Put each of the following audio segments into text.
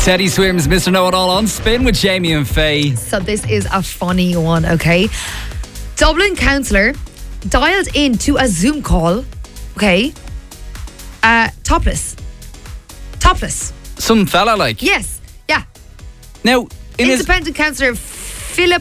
Teddy Swims, Mr. Know-It-All on Spin with Jamie and Faye. So this is a funny one, okay? Dublin councillor dialed into a Zoom call, okay? Topless. Some fella like. Yes, yeah. Now, Independent councillor Philip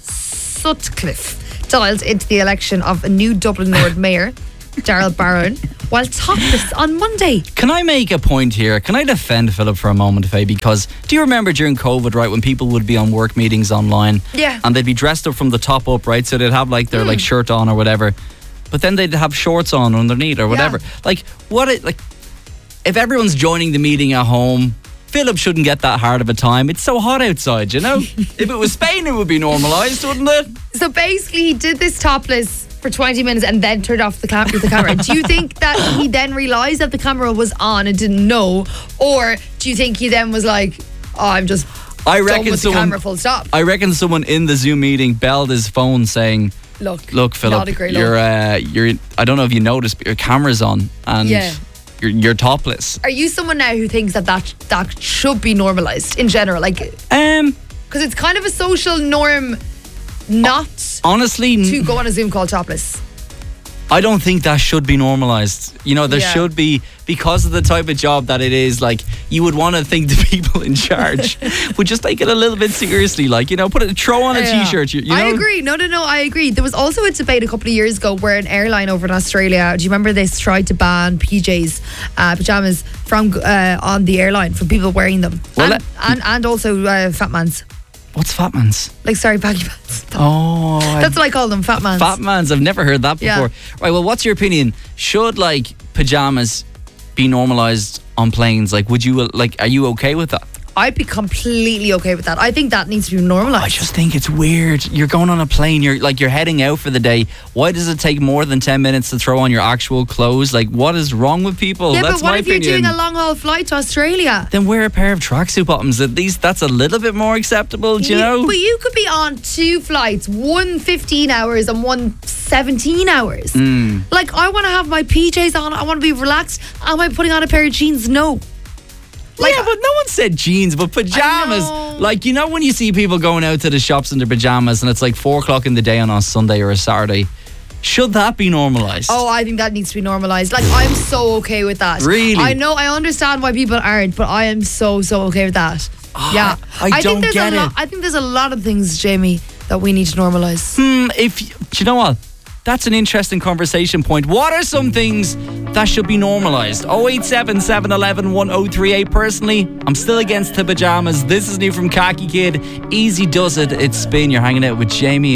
Sutcliffe dialed into the election of a new Dublin Lord Mayor, Darrell Barron, while topless on Monday. Can I make a point here? Can I defend Philip for a moment, Faye? Because do you remember during COVID, right, when people would be on work meetings online? Yeah. And they'd be dressed up from the top up, right? So they'd have like their like shirt on or whatever. But then they'd have shorts on underneath or whatever. Yeah. If everyone's joining the meeting at home, Philip shouldn't get that hard of a time. It's so hot outside, you know? If it was Spain, it would be normalised, wouldn't it? So basically, he did this topless for 20 minutes and then turned off the camera. Do you think that he then realised that the camera was on and didn't know? Or do you think he then was like, oh, I'm just done with the camera, full stop? I reckon someone in the Zoom meeting belled his phone saying, Look, Philip, not a great look. you're I don't know if you noticed, but your camera's on and you're topless. Are you someone now who thinks that should be normalised in general? Like, because it's kind of a social norm not honestly to go on a Zoom call topless. I don't think that should be normalised. You know, there should be, because of the type of job that it is, like, you would want to think the people in charge would just take it a little bit seriously. Like, you know, throw on a t-shirt. You know? I agree. No, I agree. There was also a debate a couple of years ago where an airline over in Australia, do you remember they tried to ban PJs, pajamas from on the airline from people wearing them? Well, and also fat mans. What's fat mans? Like, sorry, baggy pants. Oh. That's what I call them, fat mans. Fat mans, I've never heard that before. Yeah. Right, well, what's your opinion? Should, like, pajamas be normalised on planes? Like, are you okay with that? I'd be completely okay with that. I think that needs to be normalised. I just think it's weird. You're going on a plane, you're heading out for the day. Why does it take more than 10 minutes to throw on your actual clothes? Like, what is wrong with people? Yeah, That's but what my if opinion. you're doing a long haul flight to Australia? Then wear a pair of tracksuit bottoms. At least that's a little bit more acceptable, do you know? But you could be on two flights, one 15 hours and one 17 hours. Like, I want to have my PJs on. I want to be relaxed. Am I putting on a pair of jeans? No. Like, yeah, but no one said jeans, but pajamas. Like, you know when you see people going out to the shops in their pajamas and it's like 4 o'clock in the day on a Sunday or a Saturday, should that be normalised? Oh, I think that needs to be normalised. Like, I'm so okay with that. Really? I know, I understand why people aren't, but I am so okay with that. Yeah. I don't get it. I think there's a lot of things, Jamie, that we need to normalise. Do you know what? That's an interesting conversation point. What are some things that should be normalised? 087 711 1038. Personally, I'm still against the pajamas. This is new from Khaki Kid. Easy does it. It's Spin. You're hanging out with Jamie.